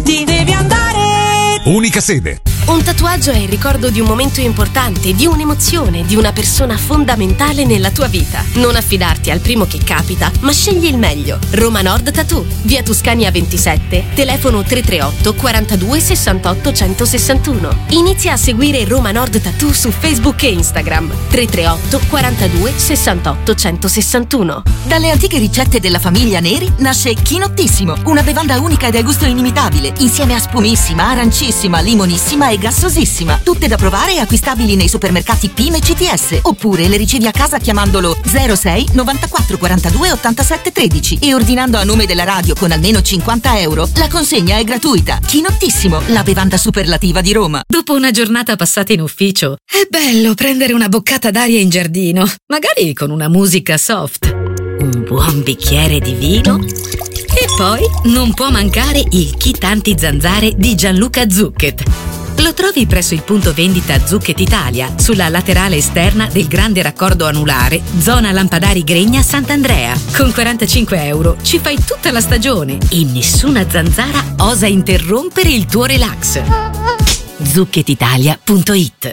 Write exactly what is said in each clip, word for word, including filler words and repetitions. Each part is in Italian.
Ti devi andare. Unica sede. Un tatuaggio è il ricordo di un momento importante, di un'emozione, di una persona fondamentale nella tua vita. Non affidarti al primo che capita, ma scegli il meglio. Roma Nord Tattoo, via Tuscania ventisette, telefono tre tre otto quarantadue sessantotto centosessantuno. Inizia a seguire Roma Nord Tattoo su Facebook e Instagram. tre tre otto quarantadue sessantotto centosessantuno. Dalle antiche ricette della famiglia Neri nasce Chinottissimo, una bevanda unica e dal gusto inimitabile, insieme a spumissima, arancissima, limonissima e gassosissima. Tutte da provare e acquistabili nei supermercati Pime e C T S, oppure le ricevi a casa chiamandolo zero sei novantaquattro quarantadue ottantasette tredici e ordinando a nome della radio con almeno cinquanta euro. La consegna è gratuita. Chinottissimo, la bevanda superlativa di Roma. Dopo una giornata passata in ufficio, è bello prendere una boccata d'aria in giardino, magari con una musica soft, un buon bicchiere di vino e poi non può mancare il kit anti-zanzare di Gianluca Zucchet. Lo trovi presso il punto vendita Zucchet Italia, sulla laterale esterna del grande raccordo anulare, zona Lampadari Gregna Sant'Andrea. Con quarantacinque euro ci fai tutta la stagione e nessuna zanzara osa interrompere il tuo relax. zucchet italia punto it.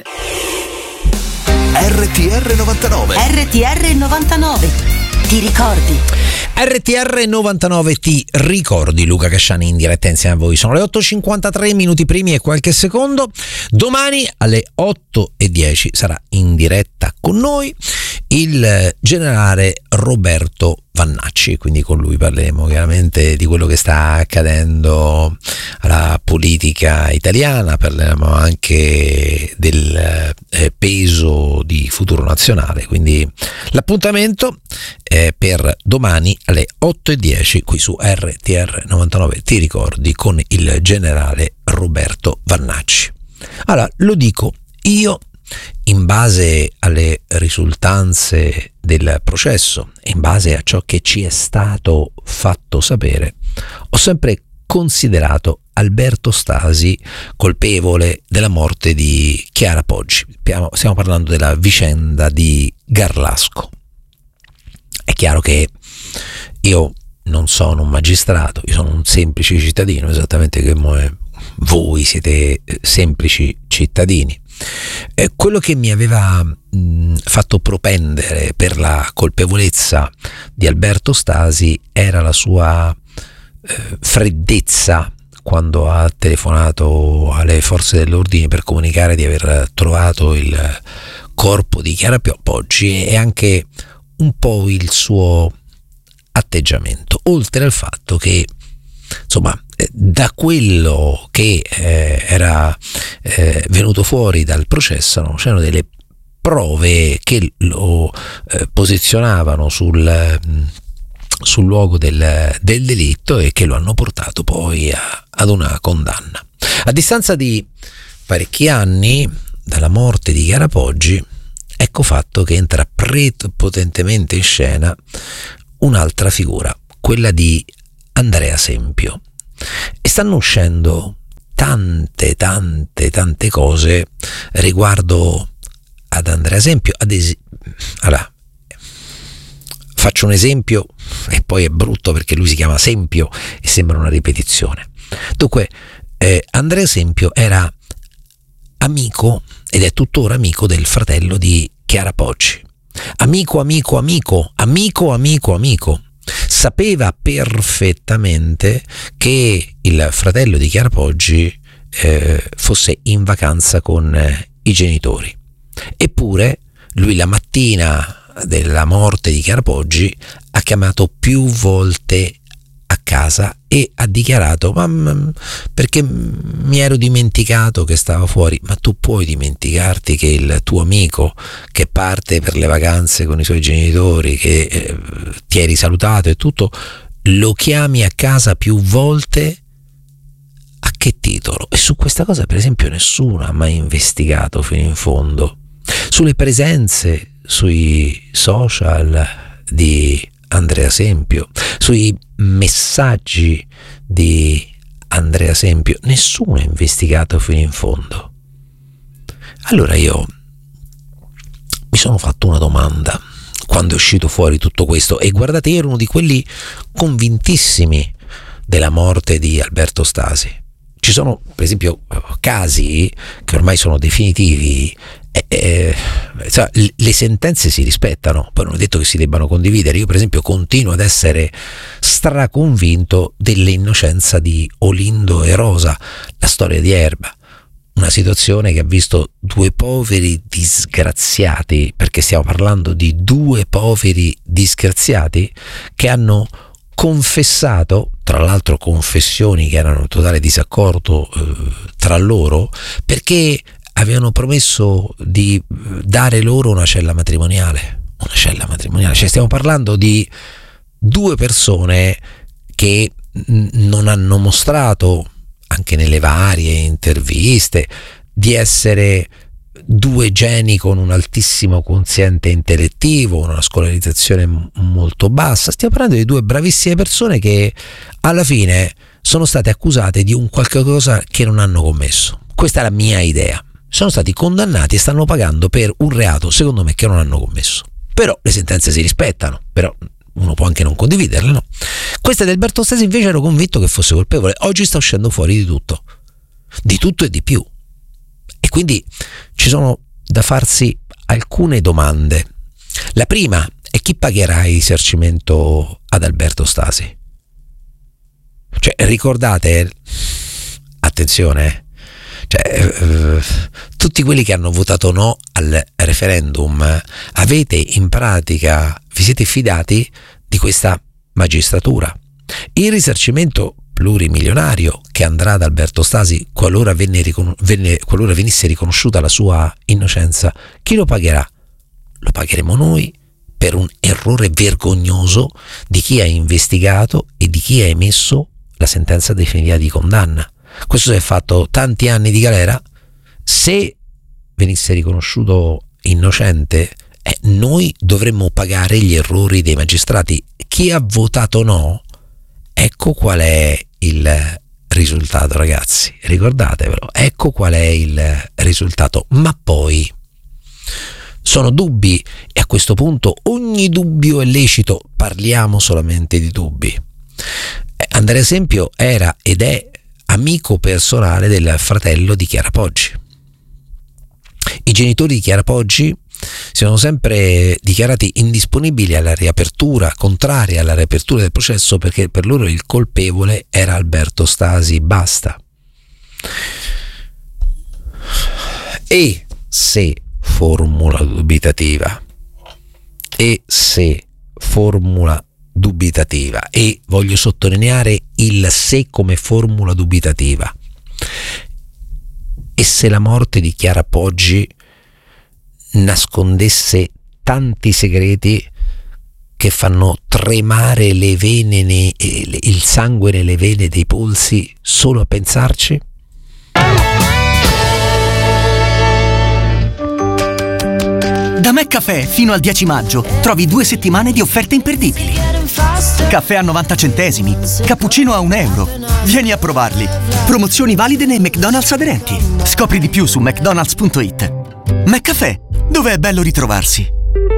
R T R novantanove. R T R novantanove. Ti ricordi? R T R novantanove ti ricordi, Luca Casciani in diretta insieme a voi. Sono le otto e cinquantatré, minuti primi e qualche secondo. Domani alle otto e dieci sarà in diretta con noi il generale Roberto Vannacci, quindi con lui parleremo chiaramente di quello che sta accadendo alla politica italiana, parleremo anche del eh, peso di Futuro Nazionale, quindi l'appuntamento è per domani alle otto e dieci qui su R T R novantanove ti ricordi con il generale Roberto Vannacci. Allora, lo dico io in base alle risultanze del processo e in base a ciò che ci è stato fatto sapere, ho sempre considerato Alberto Stasi colpevole della morte di Chiara Poggi. Stiamo parlando della vicenda di Garlasco. È chiaro che io non sono un magistrato, io sono un semplice cittadino, esattamente come voi siete semplici cittadini. Eh, quello che mi aveva mh, fatto propendere per la colpevolezza di Alberto Stasi era la sua eh, freddezza quando ha telefonato alle forze dell'ordine per comunicare di aver trovato il corpo di Chiara Poggi, e anche un po' il suo atteggiamento, oltre al fatto che insomma da quello che eh, era eh, venuto fuori dal processo, no? C'erano delle prove che lo eh, posizionavano sul, sul luogo del, del delitto e che lo hanno portato poi a, ad una condanna. A distanza di parecchi anni dalla morte di Chiara Poggi, ecco fatto che entra prepotentemente in scena un'altra figura, quella di Andrea Sempio. E stanno uscendo tante tante tante cose riguardo ad Andrea Sempio. Ad es- allora, faccio un esempio e poi è brutto perché lui si chiama Sempio e sembra una ripetizione. Dunque, eh, Andrea Sempio era amico ed è tuttora amico del fratello di Chiara Poggi. Amico, amico, amico, amico, amico, amico. Sapeva perfettamente che il fratello di Chiara Poggi eh, fosse in vacanza con eh, i genitori. Eppure lui la mattina della morte di Chiara Poggi ha chiamato più volte a casa e ha dichiarato: ma perché mi ero dimenticato che stava fuori. Ma tu puoi dimenticarti che il tuo amico che parte per le vacanze con i suoi genitori, che eh, ti eri salutato e tutto, lo chiami a casa più volte? A che titolo? E su questa cosa per esempio nessuno ha mai investigato fino in fondo. Sulle presenze sui social di Andrea Sempio, sui messaggi di Andrea Sempio, nessuno ha investigato fino in fondo. Allora io mi sono fatto una domanda quando è uscito fuori tutto questo, e guardate, io ero uno di quelli convintissimi della morte di Alberto Stasi. Ci sono per esempio casi che ormai sono definitivi, eh, eh, cioè, le sentenze si rispettano, poi non è detto che si debbano condividere. Io per esempio continuo ad essere straconvinto dell'innocenza di Olindo e Rosa, la storia di Erba, una situazione che ha visto due poveri disgraziati, perché stiamo parlando di due poveri disgraziati che hanno confessato, tra l'altro confessioni che erano in totale disaccordo eh, tra loro, perché avevano promesso di dare loro una cella matrimoniale, una cella matrimoniale, cioè stiamo parlando di due persone che n- non hanno mostrato, anche nelle varie interviste, di essere due geni con un altissimo quoziente intellettivo, una scolarizzazione m- molto bassa. Stiamo parlando di due bravissime persone che alla fine sono state accusate di un qualche cosa che non hanno commesso. Questa è la mia idea. Sono stati condannati e stanno pagando per un reato, secondo me, che non hanno commesso. Però le sentenze si rispettano, però uno può anche non condividerle, no? Questa di Alberto Stasi invece ero convinto che fosse colpevole. Oggi sta uscendo fuori di tutto, di tutto e di più. E quindi ci sono da farsi alcune domande. La prima è: chi pagherà il risarcimento ad Alberto Stasi? Cioè, ricordate, attenzione, cioè, eh, tutti quelli che hanno votato no al referendum, avete in pratica, vi siete fidati di questa magistratura. Il risarcimento plurimilionario che andrà ad Alberto Stasi qualora, venne ricon- venne, qualora venisse riconosciuta la sua innocenza, chi lo pagherà? Lo pagheremo noi per un errore vergognoso di chi ha investigato e di chi ha emesso la sentenza definitiva di condanna. Questo si è fatto tanti anni di galera. Se venisse riconosciuto innocente, eh, noi dovremmo pagare gli errori dei magistrati. Chi ha votato no, ecco qual è il risultato, ragazzi, ricordatevelo, ecco qual è il risultato. Ma poi sono dubbi, e a questo punto ogni dubbio è lecito, parliamo solamente di dubbi. Andrea Esempio era ed è amico personale del fratello di Chiara Poggi. I genitori di Chiara Poggi si sono sempre dichiarati indisponibili alla riapertura, contrari alla riapertura del processo, perché per loro il colpevole era Alberto Stasi, basta. E se formula dubitativa, e se formula dubitativa, e voglio sottolineare il se come formula dubitativa, e se la morte di Chiara Poggi nascondesse tanti segreti che fanno tremare le vene, ne, il sangue nelle vene dei polsi solo a pensarci? Da McCaffè fino al dieci maggio trovi due settimane di offerte imperdibili. Caffè a novanta centesimi, cappuccino a un euro. Vieni a provarli. Promozioni valide nei McDonald's aderenti. Scopri di più su mcdonalds punto it. McCaffè, dove è bello ritrovarsi.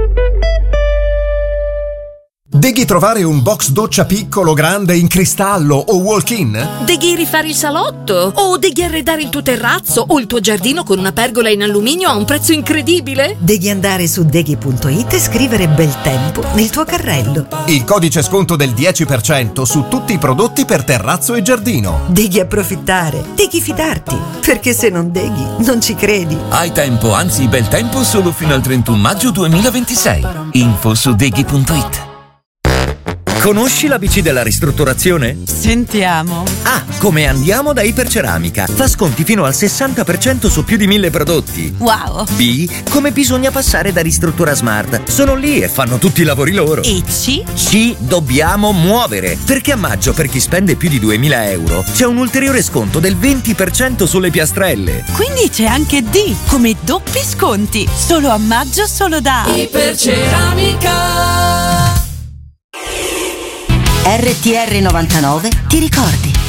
Deghi trovare un box doccia piccolo, grande, in cristallo o walk-in? Deghi rifare il salotto? O deghi arredare il tuo terrazzo o il tuo giardino con una pergola in alluminio a un prezzo incredibile? Devi andare su deghi punto it e scrivere bel tempo nel tuo carrello. Il codice sconto del dieci per cento su tutti i prodotti per terrazzo e giardino. Devi approfittare, devi fidarti, perché se non deghi non ci credi. Hai tempo, anzi bel tempo, solo fino al trentuno maggio duemilaventisei. Info su deghi punto it. Conosci l'A B C della ristrutturazione? Sentiamo. A. Come andiamo da Iperceramica. Fa sconti fino al sessanta per cento su più di mille prodotti. Wow. B. Come bisogna passare da Ristruttura Smart. Sono lì e fanno tutti i lavori loro. E C. C. Dobbiamo muovere. Perché a maggio, per chi spende più di duemila euro, c'è un ulteriore sconto del venti per cento sulle piastrelle. Quindi c'è anche D. Come doppi sconti. Solo a maggio, solo da Iperceramica. R T R novantanove ti ricordi.